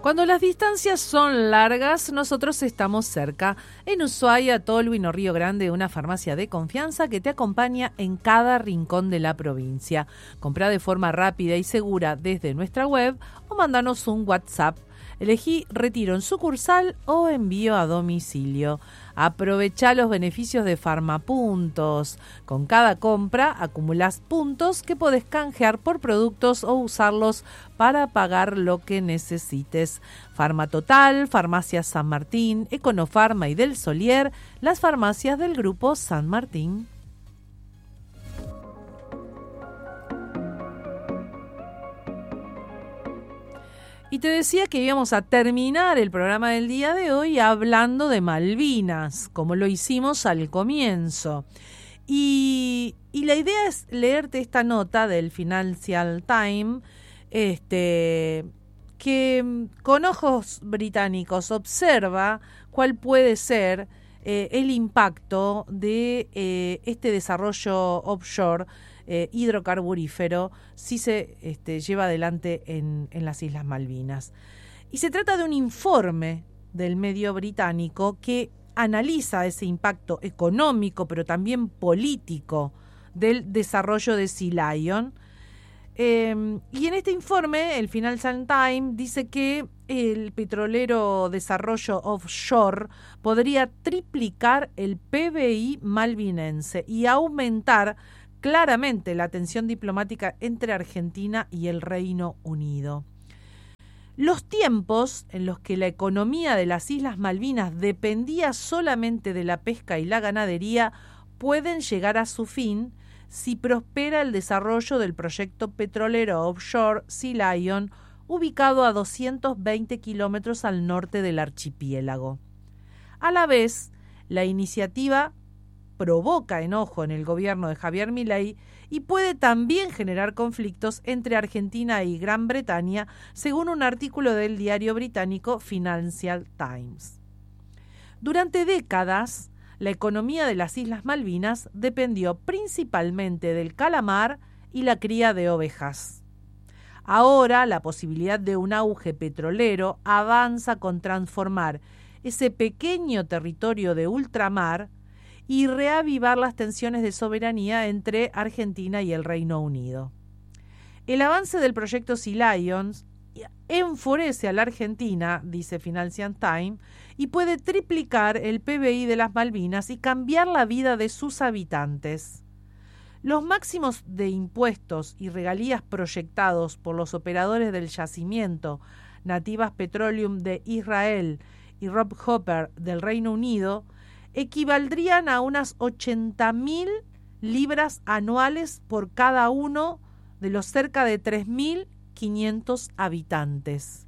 Cuando las distancias son largas, nosotros estamos cerca. En Ushuaia, Tolwyn o Río Grande, una farmacia de confianza que te acompaña en cada rincón de la provincia. Comprá de forma rápida y segura desde nuestra web o mandanos un WhatsApp. Elegí retiro en sucursal o envío a domicilio. Aprovechá los beneficios de Farmapuntos. Con cada compra acumulás puntos que podés canjear por productos o usarlos para pagar lo que necesites. Farmatotal, Farmacia San Martín, Econofarma y Del Solier, las farmacias del Grupo San Martín. Y te decía que íbamos a terminar el programa del día de hoy hablando de Malvinas, como lo hicimos al comienzo. Y la idea es leerte esta nota del Financial Times, que con ojos británicos observa cuál puede ser el impacto de este desarrollo offshore hidrocarburífero si se lleva adelante en las Islas Malvinas. Y se trata de un informe del medio británico que analiza ese impacto económico, pero también político del desarrollo de Sea Lion. Y en este informe, el Financial Times dice que el petrolero desarrollo offshore podría triplicar el PBI malvinense y aumentar claramente la tensión diplomática entre Argentina y el Reino Unido. Los tiempos en los que la economía de las Islas Malvinas dependía solamente de la pesca y la ganadería pueden llegar a su fin si prospera el desarrollo del proyecto petrolero offshore Sea Lion, ubicado a 220 kilómetros al norte del archipiélago. A la vez, la iniciativa provoca enojo en el gobierno de Javier Milei y puede también generar conflictos entre Argentina y Gran Bretaña, según un artículo del diario británico Financial Times. Durante décadas, la economía de las Islas Malvinas dependió principalmente del calamar y la cría de ovejas. Ahora, la posibilidad de un auge petrolero avanza con transformar ese pequeño territorio de ultramar y reavivar las tensiones de soberanía entre Argentina y el Reino Unido. El avance del proyecto Sea Lion enfurece a la Argentina, dice Financial Times, y puede triplicar el PBI de las Malvinas y cambiar la vida de sus habitantes. Los máximos de impuestos y regalías proyectados por los operadores del yacimiento Nativas Petroleum de Israel y Rob Hopper del Reino Unido equivaldrían a unas 80.000 libras anuales por cada uno de los cerca de 3.500 habitantes.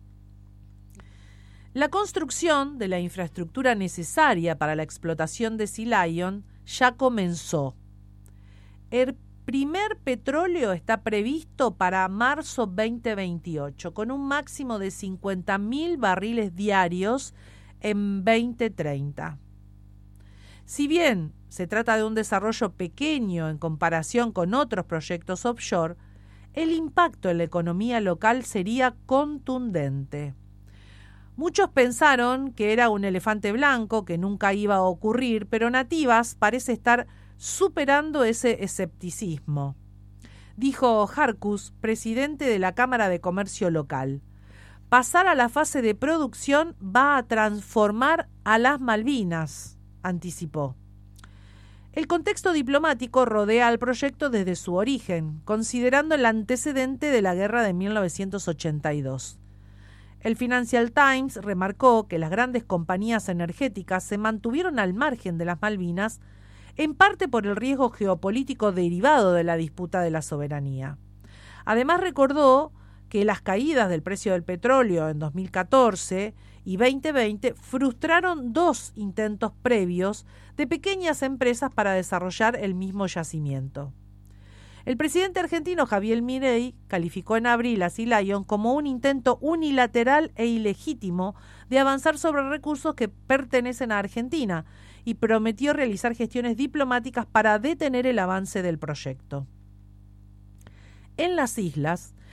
La construcción de la infraestructura necesaria para la explotación de Sea Lion ya comenzó. El primer petróleo está previsto para marzo 2028, con un máximo de 50.000 barriles diarios en 2030. Si bien se trata de un desarrollo pequeño en comparación con otros proyectos offshore, el impacto en la economía local sería contundente. Muchos pensaron que era un elefante blanco, que nunca iba a ocurrir, pero Nativas parece estar superando ese escepticismo. Dijo Harkus, presidente de la Cámara de Comercio local. Pasar a la fase de producción va a transformar a las Malvinas, anticipó. El contexto diplomático rodea al proyecto desde su origen, considerando el antecedente de la guerra de 1982. El Financial Times remarcó que las grandes compañías energéticas se mantuvieron al margen de las Malvinas, en parte por el riesgo geopolítico derivado de la disputa de la soberanía. Además recordó que las caídas del precio del petróleo en 2014 y 2020 frustraron 2 intentos previos de pequeñas empresas para desarrollar el mismo yacimiento. El presidente argentino Javier Milei calificó en abril a Sea Lion como un intento unilateral e ilegítimo de avanzar sobre recursos que pertenecen a Argentina y prometió realizar gestiones diplomáticas para detener el avance del proyecto. En las islas,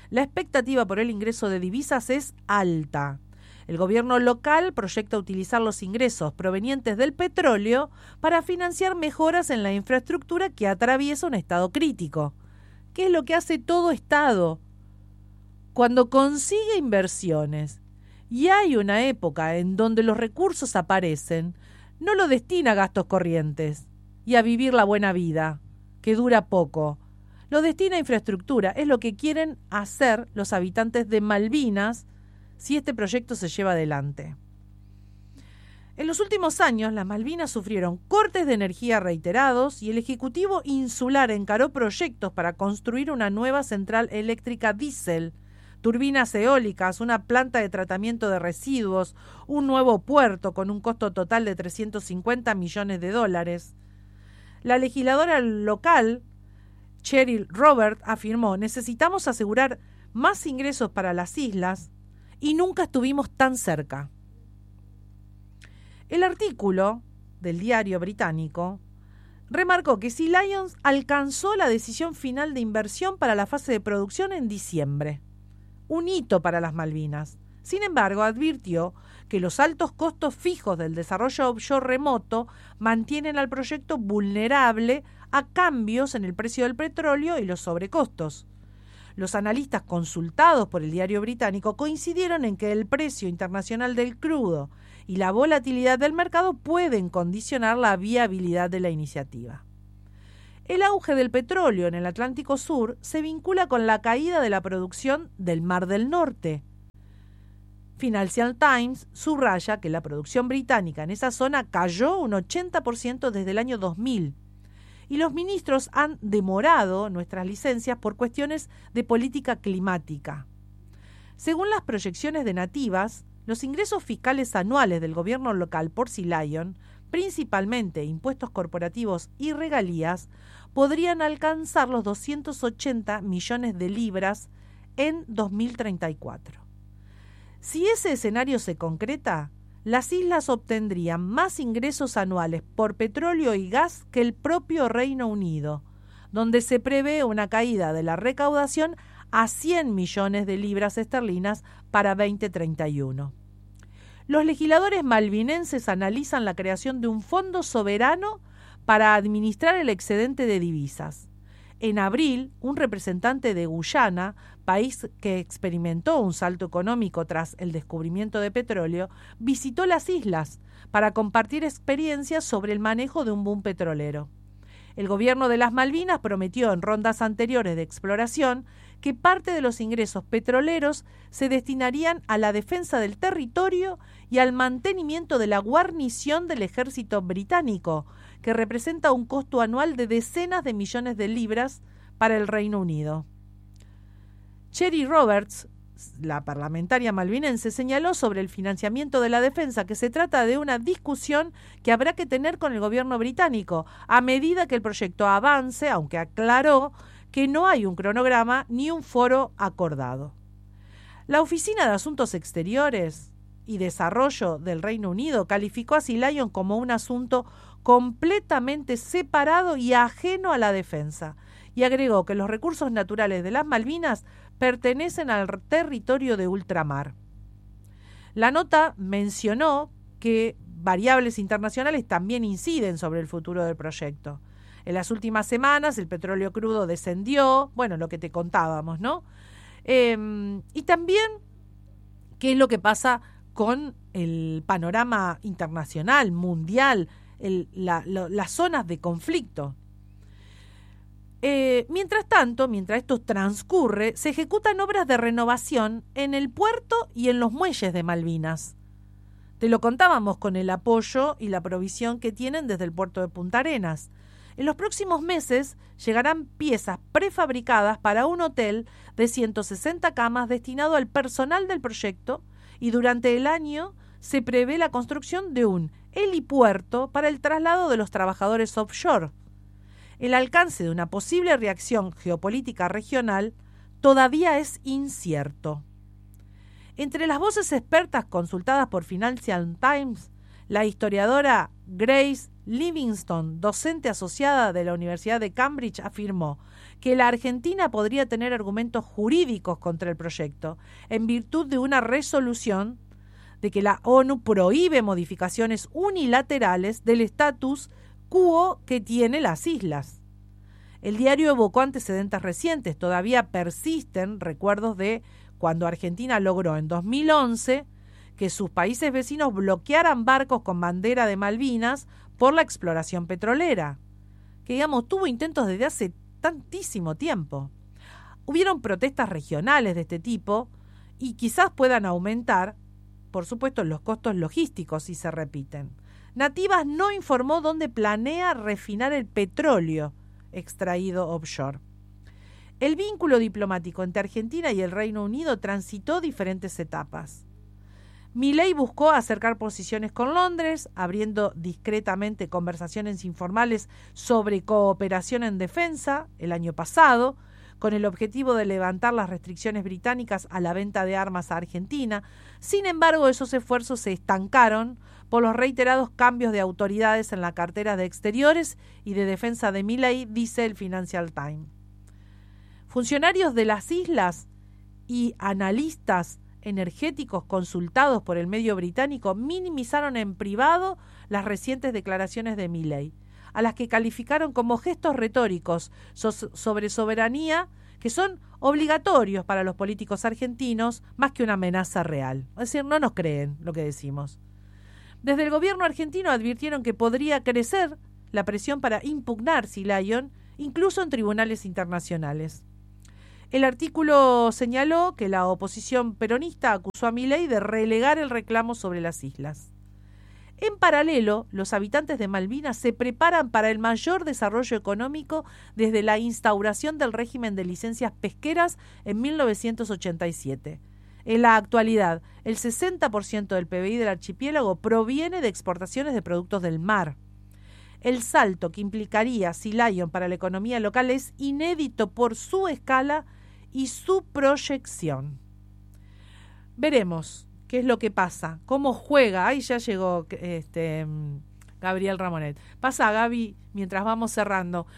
La expectativa por el ingreso de divisas es alta. El gobierno local proyecta utilizar los ingresos provenientes del petróleo para financiar mejoras en la infraestructura que atraviesa un estado crítico. ¿Qué es lo que hace todo estado? Cuando consigue inversiones y hay una época en donde los recursos aparecen, no lo destina a gastos corrientes y a vivir la buena vida, que dura poco. Lo destina a infraestructura. Es lo que quieren hacer los habitantes de Malvinas si este proyecto se lleva adelante. En los últimos años, las Malvinas sufrieron cortes de energía reiterados y el Ejecutivo Insular encaró proyectos para construir una nueva central eléctrica diésel, turbinas eólicas, una planta de tratamiento de residuos, un nuevo puerto con un costo total de $350 millones. La legisladora local, Cheryl Robert, afirmó: necesitamos asegurar más ingresos para las islas y nunca estuvimos tan cerca. El artículo del diario británico remarcó que Sea Lions alcanzó la decisión final de inversión para la fase de producción en diciembre, un hito para las Malvinas. Sin embargo, advirtió que los altos costos fijos del desarrollo offshore remoto mantienen al proyecto vulnerable a cambios en el precio del petróleo y los sobrecostos. Los analistas consultados por el diario británico coincidieron en que el precio internacional del crudo y la volatilidad del mercado pueden condicionar la viabilidad de la iniciativa. El auge del petróleo en el Atlántico Sur se vincula con la caída de la producción del Mar del Norte. Financial Times subraya que la producción británica en esa zona cayó un 80% desde el año 2000. Y los ministros han demorado nuestras licencias por cuestiones de política climática. Según las proyecciones de Nativas, los ingresos fiscales anuales del gobierno local por Sea Lion, principalmente impuestos corporativos y regalías, podrían alcanzar los 280 millones de libras en 2034. Si ese escenario se concreta, las islas obtendrían más ingresos anuales por petróleo y gas que el propio Reino Unido, donde se prevé una caída de la recaudación a 100 millones de libras esterlinas para 2031. Los legisladores malvinenses analizan la creación de un fondo soberano para administrar el excedente de divisas. En abril, un representante de Guyana, país que experimentó un salto económico tras el descubrimiento de petróleo, visitó las islas para compartir experiencias sobre el manejo de un boom petrolero. El gobierno de las Malvinas prometió en rondas anteriores de exploración que parte de los ingresos petroleros se destinarían a la defensa del territorio y al mantenimiento de la guarnición del ejército británico, que representa un costo anual de decenas de millones de libras para el Reino Unido. Cheryl Roberts, la parlamentaria malvinense, señaló sobre el financiamiento de la defensa que se trata de una discusión que habrá que tener con el gobierno británico a medida que el proyecto avance, aunque aclaró que no hay un cronograma ni un foro acordado. La Oficina de Asuntos Exteriores y Desarrollo del Reino Unido calificó a Sea Lion como un asunto completamente separado y ajeno a la defensa, y agregó que los recursos naturales de las Malvinas pertenecen al territorio de ultramar. La nota mencionó que variables internacionales también inciden sobre el futuro del proyecto. En las últimas semanas el petróleo crudo descendió, bueno, lo que te contábamos, ¿no? Y también qué es lo que pasa con el panorama internacional, mundial, las zonas de conflicto. Mientras tanto, mientras esto transcurre, se ejecutan obras de renovación en el puerto y en los muelles de Malvinas. Te lo contábamos con el apoyo y la provisión que tienen desde el puerto de Punta Arenas. En los próximos meses llegarán piezas prefabricadas para un hotel de 160 camas destinado al personal del proyecto y durante el año se prevé la construcción de un helipuerto para el traslado de los trabajadores offshore. El alcance de una posible reacción geopolítica regional todavía es incierto. Entre las voces expertas consultadas por Financial Times, la historiadora Grace Livingston, docente asociada de la Universidad de Cambridge, afirmó que la Argentina podría tener argumentos jurídicos contra el proyecto en virtud de una resolución de que la ONU prohíbe modificaciones unilaterales del status quo que tiene las islas. El diario evocó antecedentes recientes. Todavía persisten recuerdos de cuando Argentina logró en 2011 que sus países vecinos bloquearan barcos con bandera de Malvinas por la exploración petrolera, que digamos tuvo intentos desde hace tantísimo tiempo. Hubieron protestas regionales de este tipo y quizás puedan aumentar, por supuesto, los costos logísticos si se repiten. Nativas no informó dónde planea refinar el petróleo extraído offshore. El vínculo diplomático entre Argentina y el Reino Unido transitó diferentes etapas. Milei buscó acercar posiciones con Londres, abriendo discretamente conversaciones informales sobre cooperación en defensa el año pasado, con el objetivo de levantar las restricciones británicas a la venta de armas a Argentina. Sin embargo, esos esfuerzos se estancaron por los reiterados cambios de autoridades en la cartera de Exteriores y de Defensa de Milei, dice el Financial Times. Funcionarios de las islas y analistas energéticos consultados por el medio británico minimizaron en privado las recientes declaraciones de Milei, a las que calificaron como gestos retóricos sobre soberanía que son obligatorios para los políticos argentinos más que una amenaza real. Es decir, no nos creen lo que decimos. Desde el gobierno argentino advirtieron que podría crecer la presión para impugnar Sea Lion, incluso en tribunales internacionales. El artículo señaló que la oposición peronista acusó a Milei de relegar el reclamo sobre las islas. En paralelo, los habitantes de Malvinas se preparan para el mayor desarrollo económico desde la instauración del régimen de licencias pesqueras en 1987. En la actualidad, el 60% del PBI del archipiélago proviene de exportaciones de productos del mar. El salto que implicaría Sea Lion para la economía local es inédito por su escala y su proyección. Veremos qué es lo que pasa, cómo juega. Ahí ya llegó Gabriel Ramonet. Pasa, Gaby, mientras vamos cerrando.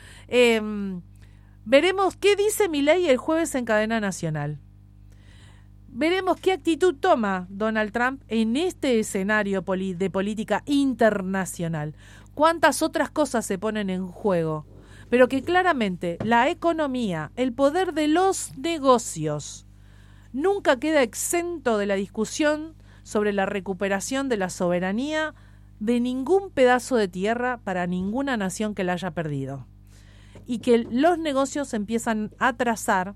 Veremos qué dice Milei el jueves en cadena nacional. Veremos qué actitud toma Donald Trump en este escenario de política internacional. Cuántas otras cosas se ponen en juego, pero que claramente la economía, el poder de los negocios, nunca queda exento de la discusión sobre la recuperación de la soberanía de ningún pedazo de tierra para ninguna nación que la haya perdido. Y que los negocios empiezan a trazar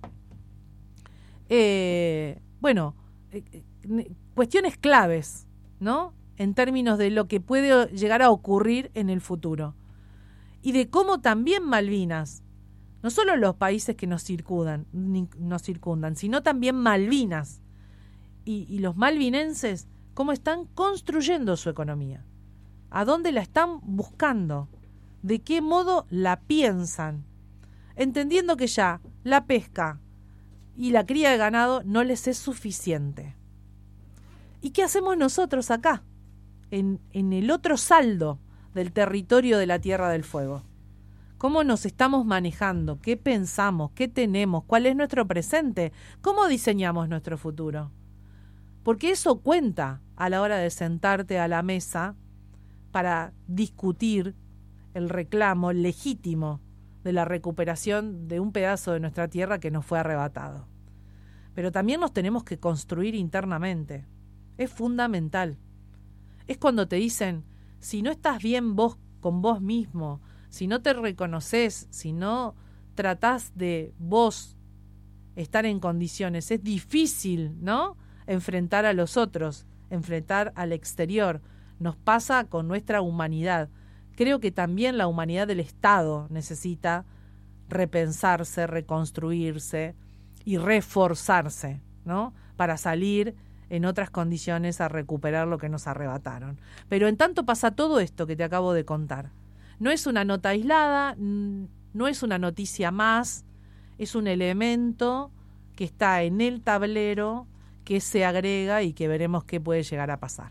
cuestiones claves, ¿no? En términos de lo que puede llegar a ocurrir en el futuro. Y de cómo también Malvinas, no solo los países que nos circundan, sino también Malvinas y los malvinenses, cómo están construyendo su economía, a dónde la están buscando, de qué modo la piensan, entendiendo que ya la pesca y la cría de ganado no les es suficiente. ¿Y qué hacemos nosotros acá, en el otro saldo del territorio de la Tierra del Fuego? ¿Cómo nos estamos manejando? ¿Qué pensamos? ¿Qué tenemos? ¿Cuál es nuestro presente? ¿Cómo diseñamos nuestro futuro? Porque eso cuenta a la hora de sentarte a la mesa para discutir el reclamo legítimo de la recuperación de un pedazo de nuestra tierra que nos fue arrebatado. Pero también nos tenemos que construir internamente. Es fundamental. Es cuando te dicen, si no estás bien vos con vos mismo, si no te reconoces, si no tratás de vos estar en condiciones, es difícil, ¿no?, enfrentar a los otros, enfrentar al exterior. Nos pasa con nuestra humanidad. Creo que también la humanidad del Estado necesita repensarse, reconstruirse y reforzarse, ¿no?, para salir en otras condiciones a recuperar lo que nos arrebataron. Pero en tanto pasa todo esto que te acabo de contar. No es una nota aislada, no es una noticia más, es un elemento que está en el tablero, que se agrega y que veremos qué puede llegar a pasar.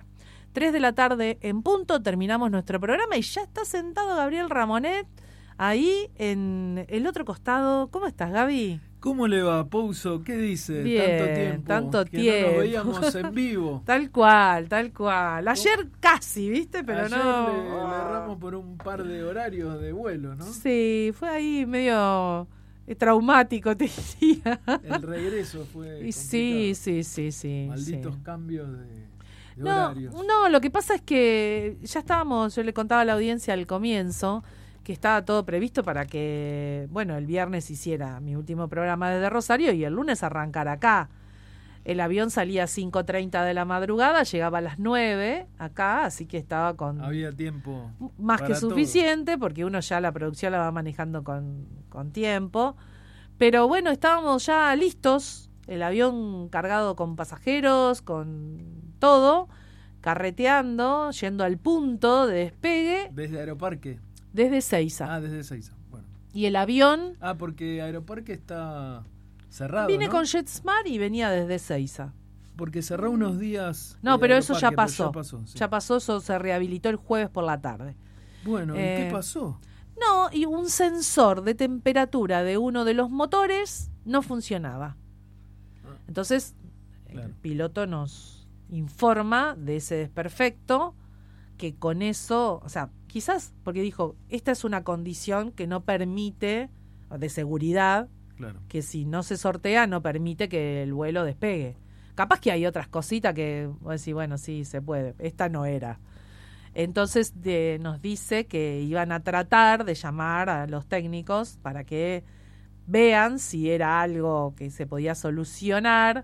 3 de la tarde en punto, terminamos nuestro programa y ya está sentado Gabriel Ramonet ahí en el otro costado. ¿Cómo estás, Gaby? ¿Cómo le va, Pouso? ¿Qué dice? Bien, tanto que tiempo. No nos veíamos en vivo. Tal cual. Ayer casi, ¿viste? Pero ayer no. le erramos por un par de horarios de vuelo, ¿no? Sí, fue ahí medio traumático, te diría. El regreso fue Sí. Malditos cambios de horarios. No, lo que pasa es que ya estábamos, yo le contaba a la audiencia al comienzo, que estaba todo previsto para que, bueno, el viernes hiciera mi último programa desde Rosario y el lunes arrancar acá. El avión salía a 5:30 de la madrugada, llegaba a las 9 acá, así que estaba con... Había tiempo más que suficiente, porque uno ya la producción la va manejando con tiempo. Pero bueno, estábamos ya listos, el avión cargado con pasajeros, con todo, carreteando, yendo al punto de despegue. ¿Desde Aeroparque? Desde Ezeiza. Desde Ezeiza, bueno. Y el avión... porque Aeroparque está cerrado, Vine ¿no? con JetSmart y venía desde Ezeiza. Porque cerró unos días... No, pero eso ya pasó. Sí. Ya pasó, eso se rehabilitó el jueves por la tarde. Bueno, ¿y qué pasó? No, y un sensor de temperatura de uno de los motores no funcionaba. Entonces, claro, el piloto nos informa de ese desperfecto, que con eso, o sea, quizás porque dijo, esta es una condición que no permite, de seguridad, claro, que si no se sortea no permite que el vuelo despegue. Capaz que hay otras cositas que vos decís, bueno, sí, se puede, esta no era. Entonces nos dice que iban a tratar de llamar a los técnicos para que vean si era algo que se podía solucionar,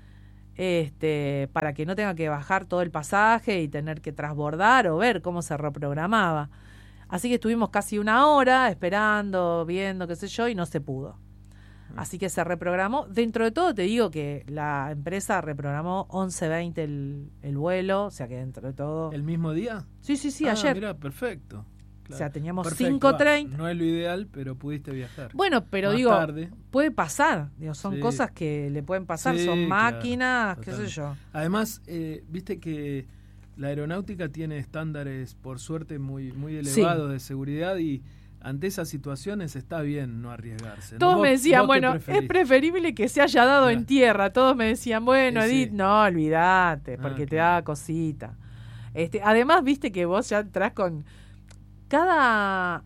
para que no tenga que bajar todo el pasaje y tener que transbordar o ver cómo se reprogramaba. Así que estuvimos casi una hora esperando, viendo, qué sé yo, y no se pudo. Así que se reprogramó. Dentro de todo te digo que la empresa reprogramó 11:20 el vuelo, o sea que dentro de todo... ¿El mismo día? Sí, ayer. Mira, perfecto. Claro. O sea, teníamos 5:30. No es lo ideal, pero pudiste viajar. Bueno, pero más digo, tarde. Puede pasar. Digo, son sí, cosas que le pueden pasar, sí, son máquinas, claro, qué sé yo. Además, viste que la aeronáutica tiene estándares, por suerte, muy, muy elevados, sí, de seguridad, y ante esas situaciones está bien no arriesgarse. Todos ¿no? me decían, bueno, es preferible que se haya dado en tierra. Todos me decían, bueno, Edith, no, olvídate, porque te da cosita. Además, viste que vos ya entrás con... Cada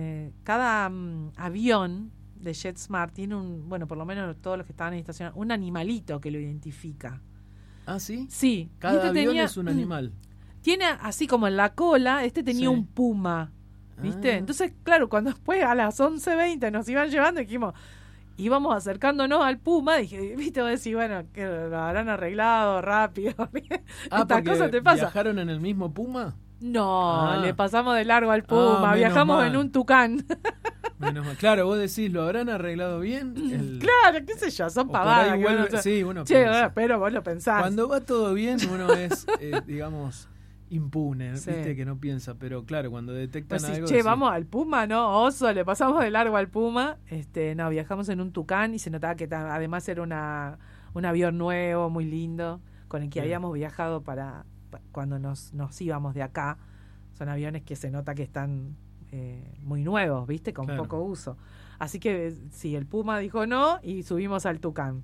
avión de JetSmart tiene bueno, por lo menos todos los que estaban en estación, un animalito que lo identifica. ¿Ah, sí? Sí. Cada avión es un animal. Tiene, así como en la cola, tenía un puma, ¿viste? Entonces, claro, cuando después a las 11:20 nos iban llevando, dijimos, íbamos acercándonos al puma, dije, viste, vos decís, bueno, que lo habrán arreglado rápido. Estas cosas te pasan. ¿Viajaron en el mismo puma? No, le pasamos de largo al puma, viajamos en un Tucán. Menos mal. Claro, vos decís, ¿lo habrán arreglado bien? Claro, qué sé yo, son pavadas. Sí, uno piensa. Pero vos lo pensás. Cuando va todo bien, uno es, digamos, impune, sí, viste, que no piensa, pero claro, cuando detectan pues algo... vamos al puma, ¿no? Oso, le pasamos de largo al puma. No, viajamos en un Tucán y se notaba que además era un avión nuevo, muy lindo, con el que habíamos viajado para cuando nos íbamos de acá. Son aviones que se nota que están muy nuevos, ¿viste? Con poco uso. Así que sí, el Puma dijo no y subimos al Tucán.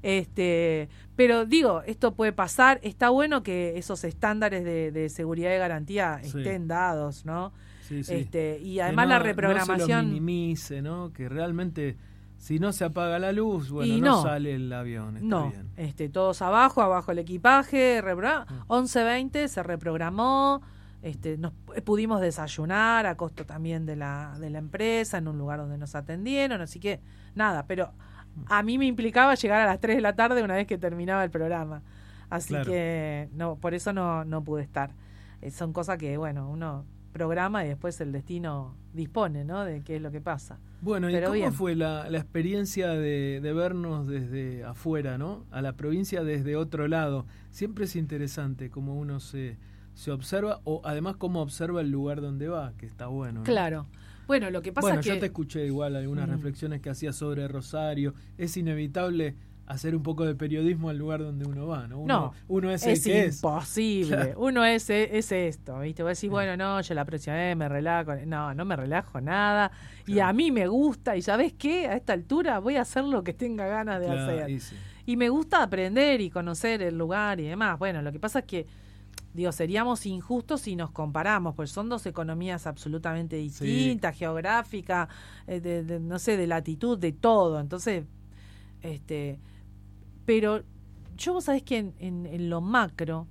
Pero digo, esto puede pasar. Está bueno que esos estándares de seguridad y garantía estén dados, ¿no? Sí, sí. Y además la reprogramación... No se lo minimice, ¿no? Que realmente... Si no se apaga la luz, bueno, no sale el avión. Está bien. Todos abajo el equipaje, 11:20 se reprogramó, nos pudimos desayunar a costo también de la empresa, en un lugar donde nos atendieron, así que nada, pero a mí me implicaba llegar a las 3 de la tarde una vez que terminaba el programa, así que no, por eso no pude estar. Son cosas que, bueno, uno programa y después el destino dispone, ¿no?, de qué es lo que pasa. Bueno, ¿y cómo fue la experiencia de vernos desde afuera, ¿no? A la provincia desde otro lado? Siempre es interesante cómo uno se observa, o además cómo observa el lugar donde va, que está bueno, ¿no? Claro. Bueno, lo que pasa es que... yo te escuché igual algunas reflexiones que hacías sobre Rosario. Es inevitable hacer un poco de periodismo al lugar donde uno va, ¿no? Uno es el que es. Imposible. Claro. Uno es esto, ¿viste? Vos decís, bueno, no, yo la próxima vez me relajo. No me relajo nada. Claro. Y a mí me gusta. ¿Y sabés qué? A esta altura voy a hacer lo que tenga ganas de hacer. Sí. Y me gusta aprender y conocer el lugar y demás. Bueno, lo que pasa es que, seríamos injustos si nos comparamos, pues son dos economías absolutamente distintas, geográfica, no sé, de latitud, de todo. Entonces, pero vos sabés que en lo macro,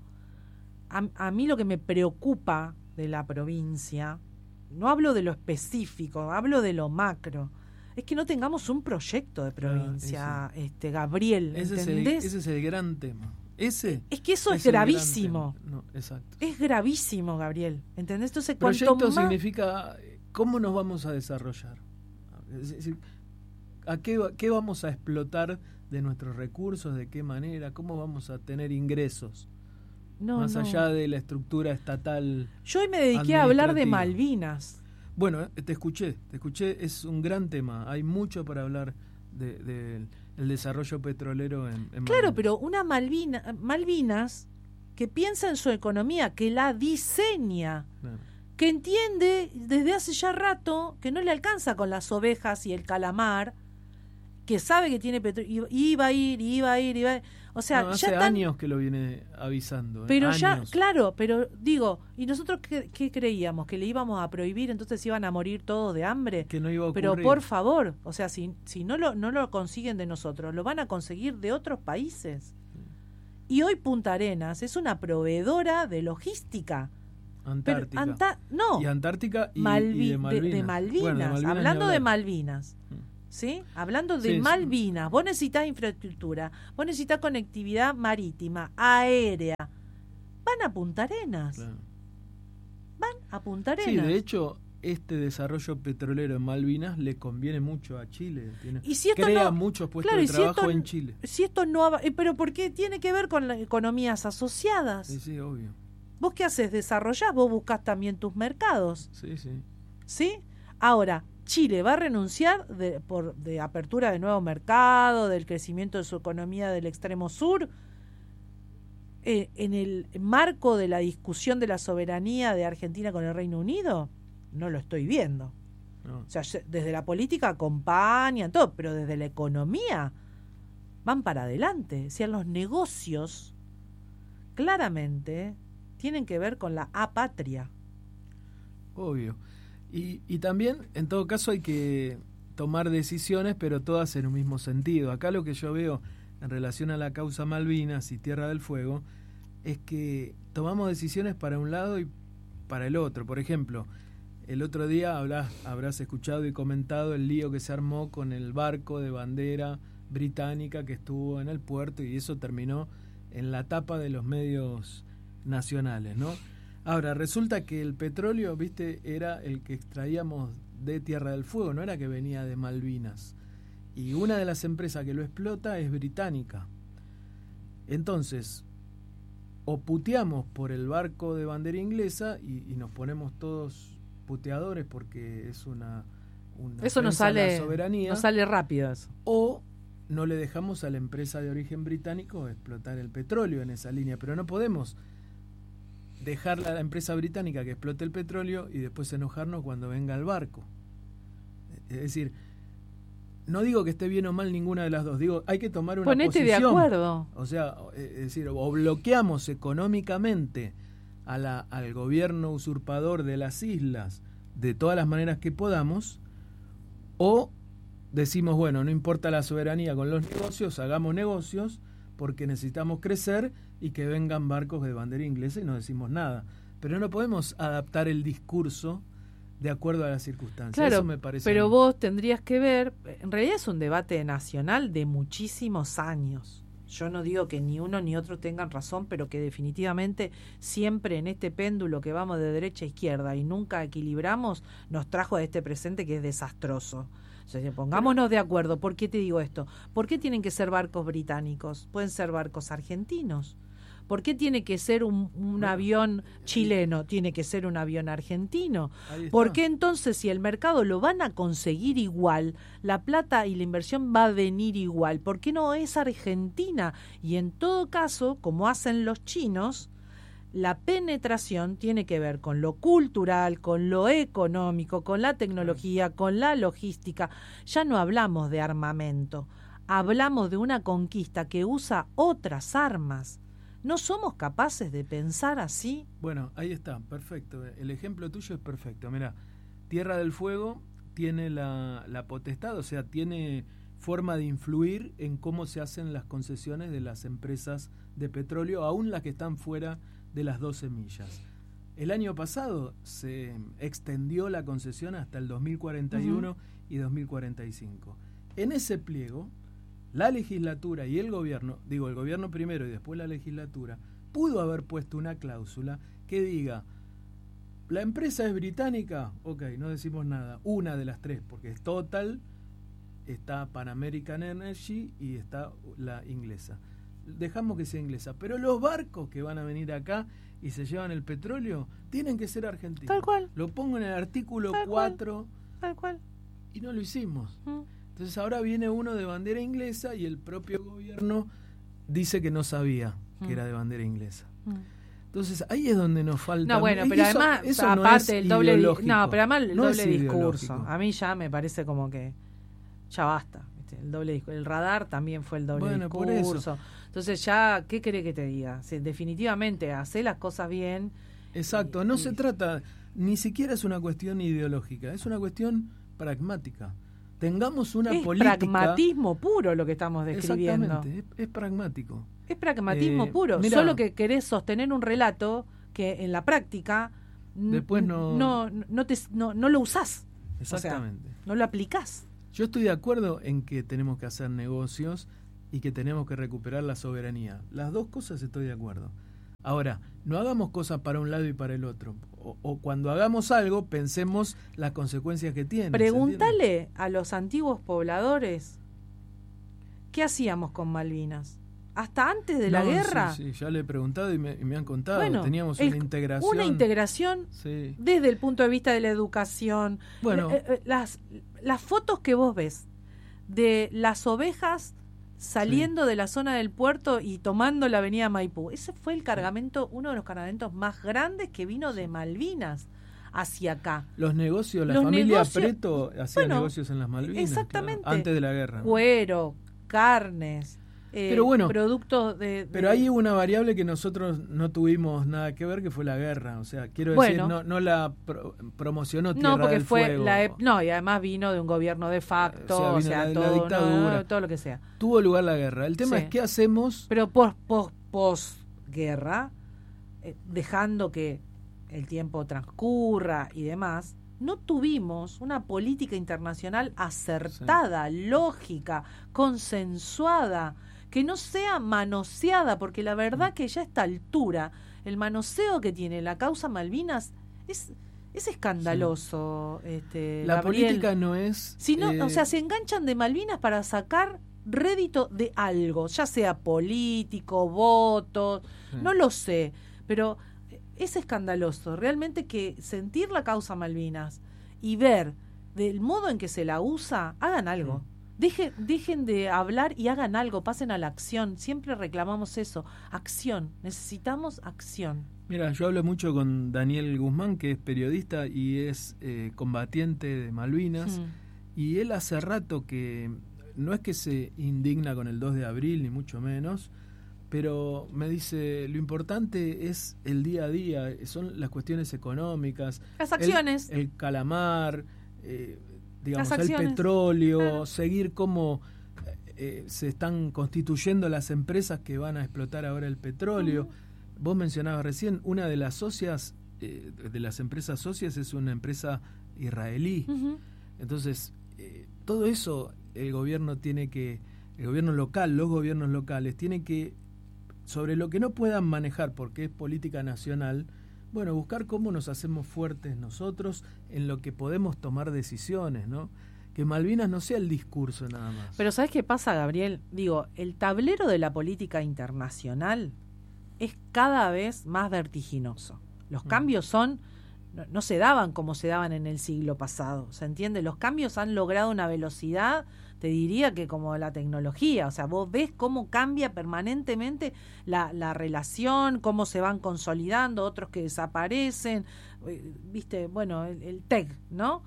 a mí lo que me preocupa de la provincia, no hablo de lo específico, hablo de lo macro, es que no tengamos un proyecto de provincia, Gabriel, ¿entendés? Ese es el gran tema. Es que eso es gravísimo. No, exacto. Es gravísimo, Gabriel, ¿entendés? Entonces, proyecto significa cómo nos vamos a desarrollar. Es decir, ¿qué vamos a explotar de nuestros recursos? ¿De qué manera? ¿Cómo vamos a tener ingresos? Más allá de la estructura estatal. Yo hoy me dediqué a hablar de Malvinas. Bueno, te escuché, es un gran tema. Hay mucho para hablar del desarrollo petrolero en Claro, Malvinas. pero una Malvinas que piensa en su economía, que la diseña, claro, que entiende desde hace ya rato que no le alcanza con las ovejas y el calamar, que sabe que tiene petróleo, iba a ir. O sea, hace ya años que lo viene avisando. Pero años. Ya, claro, pero digo, ¿y nosotros qué creíamos? ¿Que le íbamos a prohibir, entonces iban a morir todos de hambre? Que no iba a ocurrir. Pero por favor, o sea, si no lo consiguen de nosotros, lo van a conseguir de otros países. Y hoy Punta Arenas es una proveedora de logística. Antártica. No. Y Antártica y de Malvinas. De Malvinas. Bueno, de Malvinas, hablando de Malvinas. ¿Sí? Hablando de Malvinas, vos necesitas infraestructura, vos necesitas conectividad marítima, aérea. Van a Punta Arenas. Claro. Van a Punta Arenas. Sí, de hecho, este desarrollo petrolero en Malvinas le conviene mucho a Chile. Crea muchos puestos de trabajo en Chile. Si esto no pero ¿por qué tiene que ver con las economías asociadas? Sí, obvio. ¿Vos qué haces? ¿Desarrollás? ¿Vos buscás también tus mercados? Sí. ¿Sí? Ahora, Chile va a renunciar de apertura de nuevo mercado, del crecimiento de su economía del extremo sur, en el marco de la discusión de la soberanía de Argentina con el Reino Unido. No lo estoy viendo. No. O sea, desde la política acompañan todo, pero desde la economía van para adelante. O sea, los negocios claramente tienen que ver con la apatria. Obvio. Y también, en todo caso, hay que tomar decisiones, pero todas en un mismo sentido. Acá lo que yo veo en relación a la causa Malvinas y Tierra del Fuego es que tomamos decisiones para un lado y para el otro. Por ejemplo, el otro día habrás escuchado y comentado el lío que se armó con el barco de bandera británica que estuvo en el puerto, y eso terminó en la tapa de los medios nacionales, ¿no? Ahora, resulta que el petróleo, era el que extraíamos de Tierra del Fuego, no era que venía de Malvinas. Y una de las empresas que lo explota es británica. Entonces, o puteamos por el barco de bandera inglesa y nos ponemos todos puteadores porque es una eso no sale, soberanía, no sale rápido eso. O no le dejamos a la empresa de origen británico explotar el petróleo en esa línea, pero no podemos dejar a la empresa británica que explote el petróleo y después enojarnos cuando venga el barco. Es decir, no digo que esté bien o mal ninguna de las dos, digo, hay que tomar una posición. Ponete de acuerdo. O sea, es decir, o bloqueamos económicamente al gobierno usurpador de las islas de todas las maneras que podamos, o decimos, bueno, no importa la soberanía con los negocios, hagamos negocios porque necesitamos crecer y que vengan barcos de bandera inglesa y no decimos nada. Pero no podemos adaptar el discurso de acuerdo a las circunstancias. Claro, eso me parece. Pero vos tendrías que ver, en realidad es un debate nacional de muchísimos años. Yo no digo que ni uno ni otro tengan razón, pero que definitivamente siempre en este péndulo que vamos de derecha a izquierda y nunca equilibramos, nos trajo a este presente que es desastroso. O sea, pongámonos de acuerdo. ¿Por qué te digo esto? ¿Por qué tienen que ser barcos británicos? Pueden ser barcos argentinos. ¿Por qué tiene que ser un avión chileno? Tiene que ser un avión argentino. ¿Por qué entonces, si el mercado lo van a conseguir igual, la plata y la inversión va a venir igual? ¿Por qué no es Argentina? Y en todo caso, como hacen los chinos, la penetración tiene que ver con lo cultural, con lo económico, con la tecnología, con la logística. Ya no hablamos de armamento, hablamos de una conquista que usa otras armas. ¿No somos capaces de pensar así? Bueno, ahí está, perfecto. El ejemplo tuyo es perfecto. Mira, Tierra del Fuego tiene la potestad, o sea, tiene forma de influir en cómo se hacen las concesiones de las empresas de petróleo, aún las que están fuera de las 12 millas. El año pasado se extendió la concesión hasta el 2041 y 2045. En ese pliego, la legislatura y el gobierno, digo el gobierno primero y después la legislatura, pudo haber puesto una cláusula que diga, la empresa es británica, ok, no decimos nada, una de las tres, porque es Total, está Pan American Energy y está la inglesa. Dejamos que sea inglesa, pero los barcos que van a venir acá y se llevan el petróleo tienen que ser argentinos. Tal cual. Lo pongo en el artículo Tal 4 Tal cual. Y no lo hicimos. Entonces ahora viene uno de bandera inglesa y el propio gobierno dice que no sabía que era de bandera inglesa. Entonces ahí es donde nos falta. No, bueno, pero eso, además, eso aparte del doble, pero además el no doble es discurso. A mí ya me parece como que ya basta. El doble discurso. El radar también fue el doble discurso. Por eso. Entonces ya, ¿qué querés que te diga? Si definitivamente hacer las cosas bien. Exacto, no se trata, ni siquiera es una cuestión ideológica, es una cuestión pragmática. Tengamos una política. Es pragmatismo puro lo que estamos describiendo. Exactamente, es pragmático. Es pragmatismo puro. Mirá, solo que querés sostener un relato que en la práctica después no lo usás. Exactamente. O sea, no lo aplicás. Yo estoy de acuerdo en que tenemos que hacer negocios y que tenemos que recuperar la soberanía. Las dos cosas estoy de acuerdo. Ahora, no hagamos cosas para un lado y para el otro. O cuando hagamos algo, pensemos las consecuencias que tiene. Pregúntale a los antiguos pobladores qué hacíamos con Malvinas. Hasta antes de la guerra. Sí, ya le he preguntado y me han contado. Bueno, teníamos una integración. Una integración desde el punto de vista de la educación. Bueno, las fotos que vos ves de las ovejas saliendo de la zona del puerto y tomando la avenida Maipú. Ese fue el cargamento, uno de los cargamentos más grandes que vino de Malvinas hacia acá. Los negocios, la familia Preto hacía negocios en las Malvinas. Exactamente. Claro, antes de la guerra. Cuero, carnes, pero bueno, productos Pero hay una variable que nosotros no tuvimos nada que ver, que fue la guerra. O sea, quiero decir, no la promocionó Tierra porque del fue Fuego. Y además vino de un gobierno de facto, la todo, dictadura. todo lo que sea. Tuvo lugar la guerra. El tema es qué hacemos. Pero posguerra, dejando que el tiempo transcurra y demás, no tuvimos una política internacional acertada, lógica, consensuada, que no sea manoseada, porque la verdad que ya a esta altura el manoseo que tiene la causa Malvinas es escandaloso. La Gabriel. Política no es... O sea, se enganchan de Malvinas para sacar rédito de algo, ya sea político, votos, no lo sé, pero es escandaloso realmente que sentir la causa Malvinas y ver del modo en que se la usa, hagan algo. Dejen de hablar y hagan algo, pasen a la acción. Siempre reclamamos eso, acción, necesitamos acción. Mira, yo hablo mucho con Daniel Guzmán, que es periodista y es combatiente de Malvinas, y él hace rato que no es que se indigna con el 2 de abril, ni mucho menos, pero me dice, lo importante es el día a día, son las cuestiones económicas. Las acciones. El calamar, digamos, el acciones, petróleo, seguir cómo se están constituyendo las empresas que van a explotar ahora el petróleo. Vos mencionabas recién, una de las socias, de las empresas socias es una empresa israelí. Entonces, todo eso el gobierno local, los gobiernos locales, tienen que, sobre lo que no puedan manejar porque es política nacional, bueno, buscar cómo nos hacemos fuertes nosotros en lo que podemos tomar decisiones, ¿no? Que Malvinas no sea el discurso nada más. Pero ¿sabes qué pasa, Gabriel? Digo, el tablero de la política internacional es cada vez más vertiginoso. Los cambios no se daban como se daban en el siglo pasado, ¿se entiende? Los cambios han logrado una velocidad, te diría que como la tecnología, o sea, vos ves cómo cambia permanentemente la relación, cómo se van consolidando, otros que desaparecen, viste, bueno, el TEC, ¿no?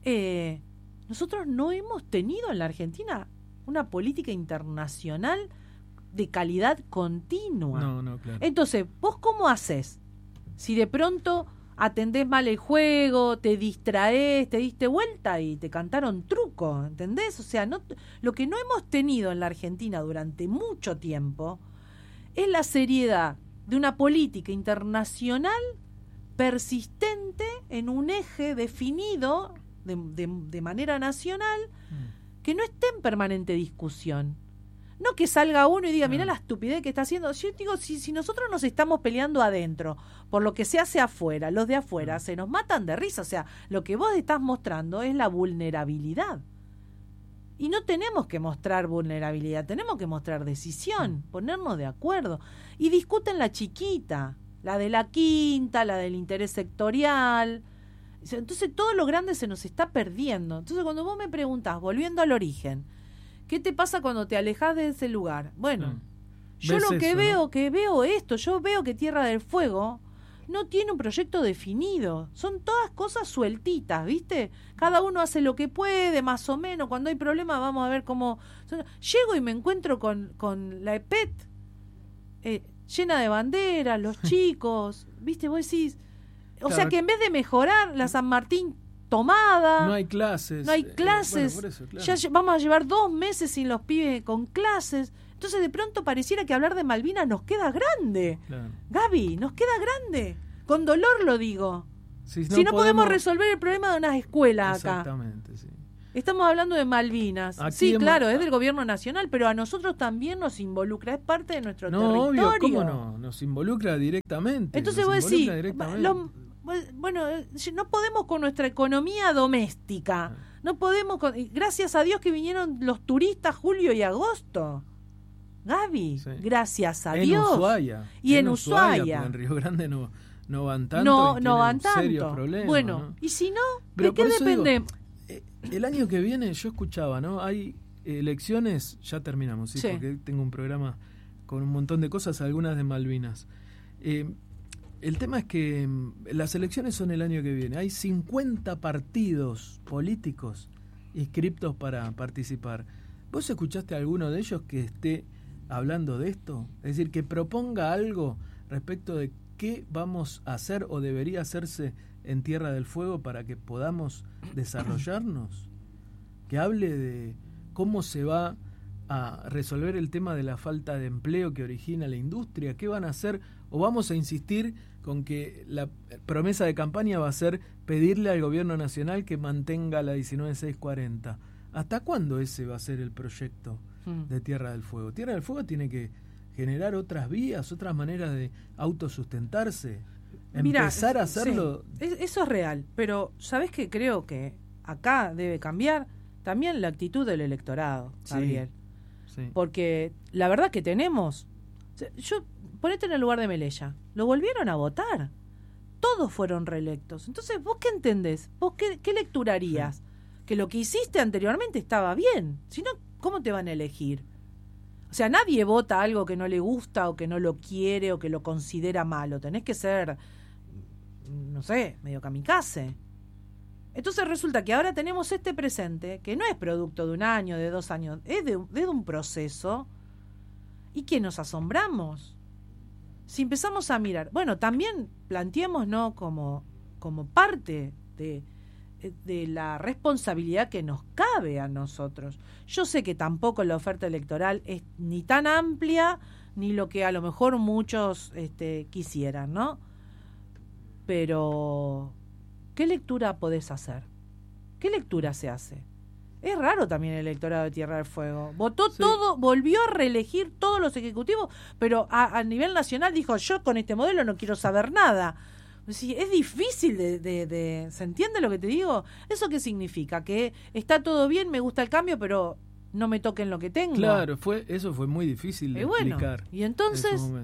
Nosotros no hemos tenido en la Argentina una política internacional de calidad continua. No, claro. Entonces, ¿vos cómo haces? Si de pronto atendés mal el juego, te distraés, te diste vuelta y te cantaron truco, ¿entendés? O sea, lo que no hemos tenido en la Argentina durante mucho tiempo es la seriedad de una política internacional persistente en un eje definido de manera nacional que no esté en permanente discusión. No que salga uno y diga, mirá la estupidez que está haciendo. Yo digo, si nosotros nos estamos peleando adentro por lo que se hace afuera, los de afuera se nos matan de risa. O sea, lo que vos estás mostrando es la vulnerabilidad. Y no tenemos que mostrar vulnerabilidad, tenemos que mostrar decisión, ponernos de acuerdo. Y discuten la chiquita, la de la quinta, la del interés sectorial. Entonces todo lo grande se nos está perdiendo. Entonces cuando vos me preguntás, volviendo al origen, ¿qué te pasa cuando te alejás de ese lugar? Bueno, yo lo que veo esto, yo veo que Tierra del Fuego no tiene un proyecto definido, son todas cosas sueltitas, ¿viste? Cada uno hace lo que puede, más o menos, cuando hay problemas vamos a ver cómo... Llego y me encuentro con la EPET llena de banderas, los chicos, ¿viste? Vos decís... O sea que en vez de mejorar la San Martín tomada... No hay clases. No hay clases. Por eso, claro. Ya vamos a llevar 2 meses sin los pibes con clases. Entonces de pronto pareciera que hablar de Malvinas nos queda grande. Claro. Gaby, nos queda grande. Con dolor lo digo. Si no podemos resolver el problema de unas escuelas acá. Exactamente, sí. Estamos hablando de Malvinas. Aquí sí, claro, es del gobierno nacional, pero a nosotros también nos involucra, es parte de nuestro territorio. Obvio, ¿cómo no? Nos involucra directamente. Entonces vos decís, bueno, no podemos con nuestra economía doméstica. No podemos gracias a Dios que vinieron los turistas julio y agosto. Gaby, gracias a Dios. Ushuaia. Y en Ushuaia. En Río Grande no van tanto. No van tanto. Serios problemas, bueno, ¿no? Y si no, pero ¿de qué depende? Digo, el año que viene yo escuchaba, ¿no? Hay elecciones, ya terminamos, ¿sí? Porque tengo un programa con un montón de cosas, algunas de Malvinas. El tema es que las elecciones son el año que viene. Hay 50 partidos políticos inscriptos para participar. ¿Vos escuchaste a alguno de ellos que esté hablando de esto? Es decir, que proponga algo respecto de qué vamos a hacer o debería hacerse en Tierra del Fuego para que podamos desarrollarnos. Que hable de cómo se va a resolver el tema de la falta de empleo que origina la industria. ¿Qué van a hacer? ¿O vamos a insistir con que la promesa de campaña va a ser pedirle al gobierno nacional que mantenga la 19640? ¿Hasta cuándo ese va a ser el proyecto de Tierra del Fuego? Tierra del Fuego tiene que generar otras vías, otras maneras de autosustentarse. Empezar a hacerlo. Sí, eso es real, pero ¿sabés qué? Creo que acá debe cambiar también la actitud del electorado, Gabriel. Sí. Porque la verdad que tenemos... Ponete en el lugar de Melella. Lo volvieron a votar. Todos fueron reelectos. Entonces, ¿vos qué entendés? ¿Vos qué lectura harías? Sí. Que lo que hiciste anteriormente estaba bien. Si no, ¿cómo te van a elegir? O sea, nadie vota algo que no le gusta o que no lo quiere o que lo considera malo. Tenés que ser, no sé, medio kamikaze. Entonces resulta que ahora tenemos este presente que no es producto de 1 año, de 2 años, es de un proceso y que nos asombramos. Si empezamos a mirar, bueno, también planteemos, ¿no? como parte de la responsabilidad que nos cabe a nosotros. Yo sé que tampoco la oferta electoral es ni tan amplia ni lo que a lo mejor muchos quisieran, ¿no? Pero ¿qué lectura podés hacer? ¿Qué lectura se hace? Es raro también el electorado de Tierra del Fuego. Votó todo, volvió a reelegir todos los ejecutivos, pero a nivel nacional dijo, yo con este modelo no quiero saber nada. Sí, es difícil ¿se entiende lo que te digo? ¿Eso qué significa? Que está todo bien, me gusta el cambio, pero no me toquen lo que tengo. Claro, eso fue muy difícil de explicar y entonces, en su momento.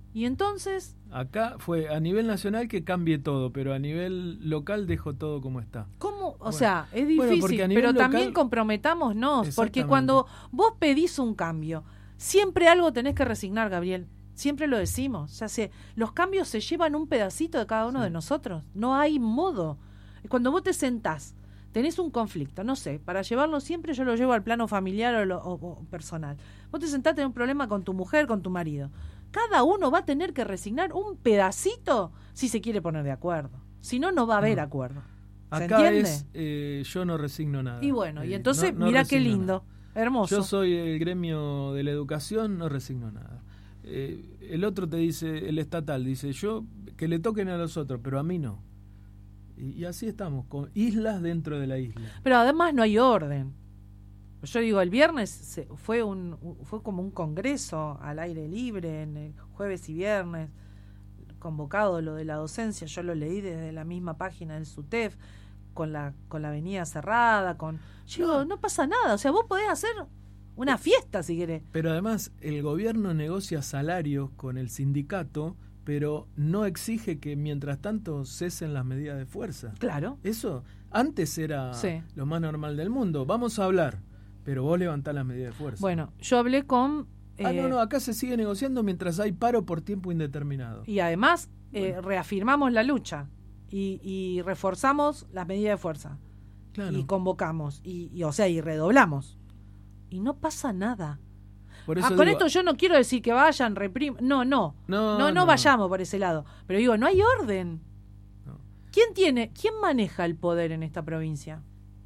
Y entonces... Acá fue a nivel nacional que cambie todo, pero a nivel local dejo todo como está. ¿Cómo? O Bueno, sea, es difícil, pero también comprometámonos, porque cuando vos pedís un cambio, siempre algo tenés que resignar, Gabriel. Siempre lo decimos. O sea, los cambios se llevan un pedacito de cada uno de nosotros. No hay modo. Cuando vos te sentás, tenés un conflicto, no sé, para llevarlo siempre yo lo llevo al plano familiar o personal. Vos te sentás, tenés un problema con tu mujer, con tu marido. Cada uno va a tener que resignar un pedacito si se quiere poner de acuerdo. Si no, no va a haber acuerdo. ¿Se acá entiende? Yo no resigno nada. Y bueno, y entonces, mirá qué lindo, hermoso. Yo soy el gremio de la educación, no resigno nada. El otro te dice, el estatal, dice, yo que le toquen a los otros, pero a mí no. Y así estamos, con islas dentro de la isla. Pero además no hay orden. Yo digo, el viernes fue como un congreso al aire libre, en el jueves y viernes, convocado lo de la docencia, yo lo leí desde la misma página del SUTEF, con la avenida cerrada, digo, no pasa nada, o sea, vos podés hacer una fiesta si querés. Pero además, el gobierno negocia salarios con el sindicato, pero no exige que mientras tanto cesen las medidas de fuerza. Claro. Eso antes era lo más normal del mundo. Vamos a hablar, pero vos levantás las medidas de fuerza. Bueno, yo hablé con... no, acá se sigue negociando mientras hay paro por tiempo indeterminado. Y además reafirmamos la lucha y reforzamos las medidas de fuerza. Claro. Y convocamos, o sea, y redoblamos. Y no pasa nada. Por eso con esto yo no quiero decir que vayan, repriman. No vayamos por ese lado. Pero digo, no hay orden. No. ¿Quién maneja el poder en esta provincia?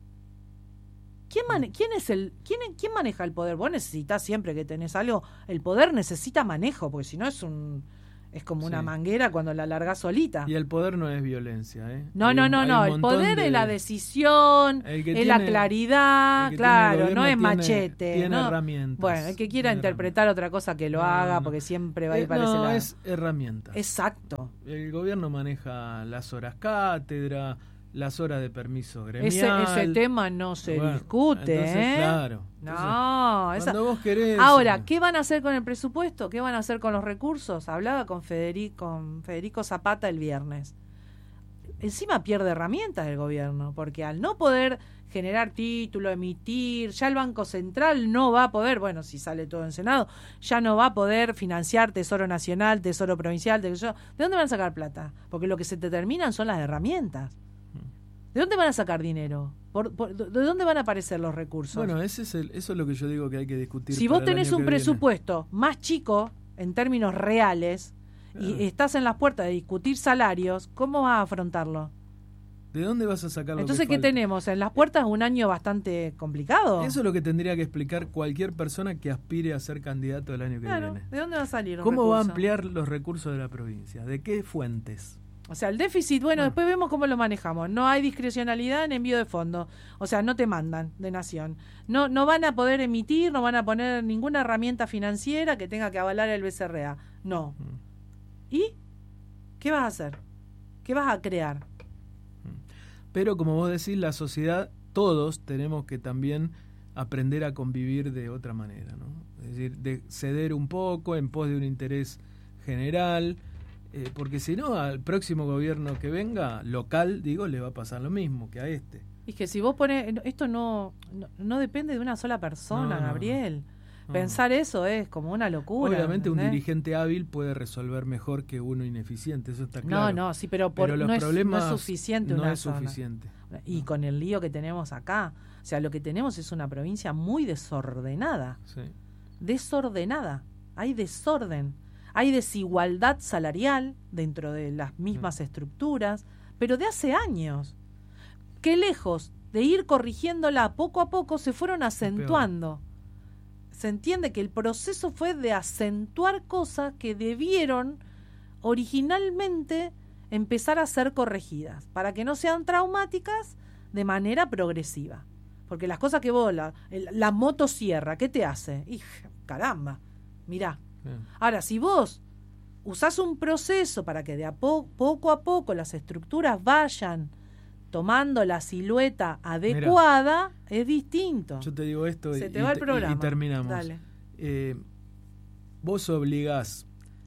¿Quién maneja el poder? Vos necesitas siempre que tenés algo. El poder necesita manejo, porque si no es como una manguera cuando la largás solita. Y el poder no es violencia, ¿eh? No. El poder es la decisión, es la claridad, claro, no es machete. Tiene herramientas. Bueno, el que quiera interpretar otra cosa que lo haga, porque siempre va a ir para ese lado. Es herramientas. Exacto. El gobierno maneja las horas cátedra, las horas de permiso gremial. Ese tema no se discute, entonces, claro. No, cuando vos querés. Ahora, ¿qué van a hacer con el presupuesto? ¿Qué van a hacer con los recursos? Hablaba con Federico Zapata el viernes. Encima pierde herramientas el gobierno, porque al no poder generar título, emitir, ya el Banco Central no va a poder, bueno, si sale todo en Senado, ya no va a poder financiar Tesoro Nacional, Tesoro Provincial, ¿de dónde van a sacar plata? Porque lo que se determinan son las herramientas. ¿De dónde van a sacar dinero? ¿De dónde van a aparecer los recursos? Bueno, eso es lo que yo digo que hay que discutir. Si vos tenés un presupuesto más chico, en términos reales, y estás en las puertas de discutir salarios, ¿cómo vas a afrontarlo? ¿De dónde vas a sacar lo Entonces, ¿qué tenemos? En las puertas un año bastante complicado. Eso es lo que tendría que explicar cualquier persona que aspire a ser candidato el año que viene. ¿De dónde va a salir los recursos? ¿Cómo va a ampliar los recursos de la provincia? ¿De qué fuentes? O sea, el déficit, después vemos cómo lo manejamos. No hay discrecionalidad en envío de fondos. O sea, no te mandan de nación. No van a poder emitir, no van a poner ninguna herramienta financiera que tenga que avalar el BCRA. No. ¿Y qué vas a hacer? ¿Qué vas a crear? Pero como vos decís, la sociedad, todos tenemos que también aprender a convivir de otra manera, ¿no? Es decir, de ceder un poco en pos de un interés general. Porque si no, al próximo gobierno que venga, local, le va a pasar lo mismo que a este. Es que si vos pones... Esto no depende de una sola persona, Gabriel. Pensar eso es como una locura. Obviamente un dirigente hábil puede resolver mejor que uno ineficiente, eso está claro. Sí, pero los problemas no es suficiente una zona. No es suficiente. Y con el lío que tenemos acá, o sea, lo que tenemos es una provincia muy desordenada. Sí. Desordenada. Hay desorden. Hay desigualdad salarial dentro de las mismas estructuras, pero de hace años, que lejos de ir corrigiéndola poco a poco, se fueron acentuando. Se entiende que el proceso fue de acentuar cosas que debieron originalmente empezar a ser corregidas, para que no sean traumáticas de manera progresiva. Porque las cosas que vos, la motosierra, ¿qué te hace? Caramba, mirá. Ahora, si vos usás un proceso para que de poco a poco las estructuras vayan tomando la silueta adecuada, es distinto. Yo te digo esto Se te va el programa. y terminamos. Dale. Vos obligás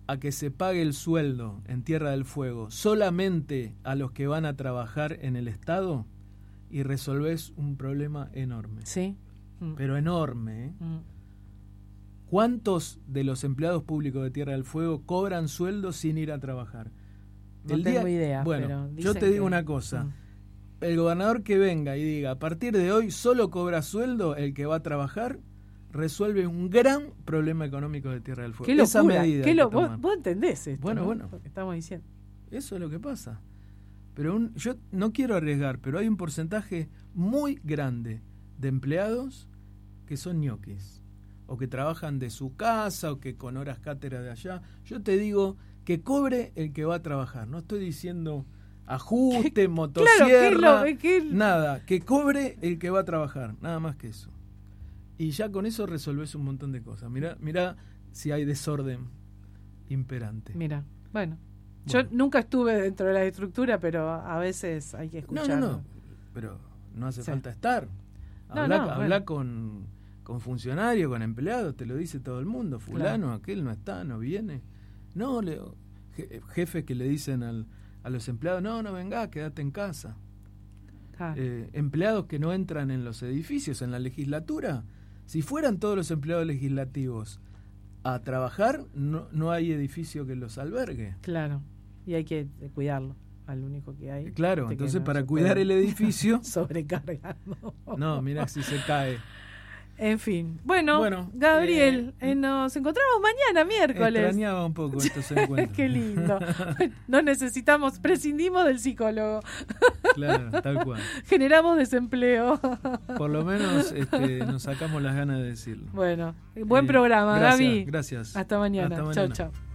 a que se pague el sueldo en Tierra del Fuego solamente a los que van a trabajar en el Estado y resolvés un problema enorme. Sí. Pero enorme, ¿eh? ¿Cuántos de los empleados públicos de Tierra del Fuego cobran sueldo sin ir a trabajar? No tengo idea. Bueno, yo te digo una cosa. El gobernador que venga y diga, a partir de hoy solo cobra sueldo el que va a trabajar, resuelve un gran problema económico de Tierra del Fuego. Qué locura. Esa medida Vos entendés esto, bueno, ¿no? Bueno. Lo que estamos diciendo. Eso es lo que pasa. Pero yo no quiero arriesgar, pero hay un porcentaje muy grande de empleados que son ñoquis, o que trabajan de su casa, o que con horas cátedra de allá. Yo te digo que cobre el que va a trabajar. No estoy diciendo ajuste, motosierra, nada. Que cobre el que va a trabajar. Nada más que eso. Y ya con eso resolvés un montón de cosas. Mirá si hay desorden imperante. Mira, bueno. Yo nunca estuve dentro de la estructura, pero a veces hay que escuchar. No. Pero no hace falta estar. Habla con funcionarios, con empleados, te lo dice todo el mundo. Fulano, aquel no está, no viene. No, jefes que le dicen a los empleados, no venga, quédate en casa. Empleados que no entran en los edificios, en la legislatura. Si fueran todos los empleados legislativos a trabajar, no hay edificio que los albergue. Claro, y hay que cuidarlo, al único que hay. Claro, entonces para cuidar el edificio... sobrecargando. No, mirá si se cae. En fin. Bueno, Gabriel, nos encontramos mañana, miércoles. Extrañaba un poco estos encuentros. Qué lindo. No prescindimos del psicólogo. Claro, tal cual. Generamos desempleo. Por lo menos nos sacamos las ganas de decirlo. Bueno, buen programa, gracias, Gaby. Gracias. Hasta mañana. Chau.